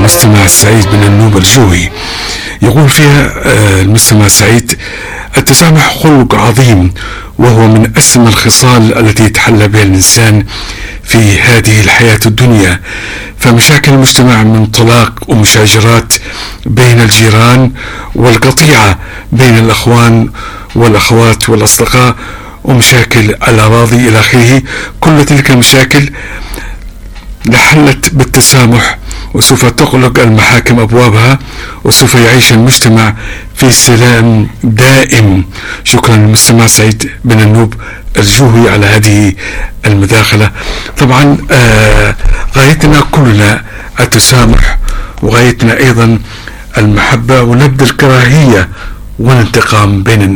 المستمع سعيد بن النوب الجوهي، يقول فيها المستمع سعيد: التسامح خلق عظيم، وهو من أسمى الخصال التي يتحلى بها الإنسان في هذه الحياة الدنيا. فمشاكل المجتمع من طلاق ومشاجرات بين الجيران، والقطيعة بين الأخوان والأخوات والأصدقاء، ومشاكل الأراضي إلى آخره، كل تلك المشاكل لحلت بالتسامح، وسوف تغلق المحاكم أبوابها، وسوف يعيش المجتمع في سلام دائم. شكرا للمستمع سعيد بن النوب الجوهي على هذه المداخلة. طبعا غايتنا كلنا التسامح، وغايتنا أيضا المحبة ونبذ الكراهية والانتقام بين الناس.